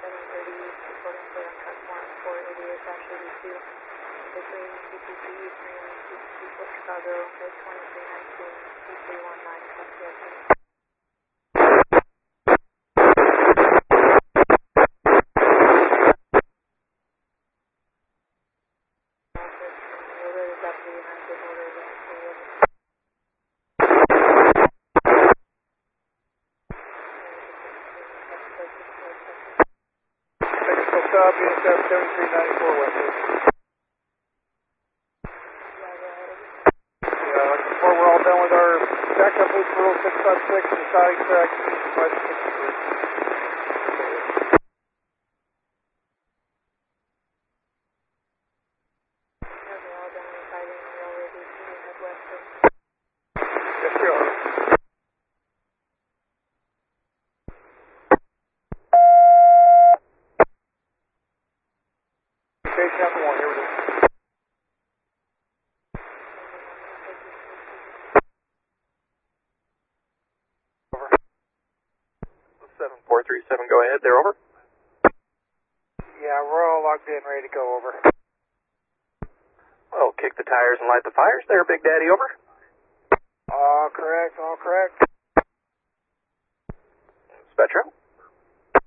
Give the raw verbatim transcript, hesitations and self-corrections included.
seven thirty east, reporting clear on track one four eighty-eight dash eighty-two. Between C P C Eastern and C P C Fort Chicago, with twenty-three nineteen, two three one nine, copy of me. Stop, B S F seventy-three ninety-four West. Yeah, like before we're all done with our backup loop for rule six five six, deciding track five sixty-three. Okay, all done with sighting, we're all ready to head west. Yes, we are. Chapter one, here we go. Over. seven four three seven, go ahead, they're over. Yeah, we're all logged in, ready to go, over. Well, kick the tires and light the fires there, Big Daddy, over. All correct, all correct. Spectrum.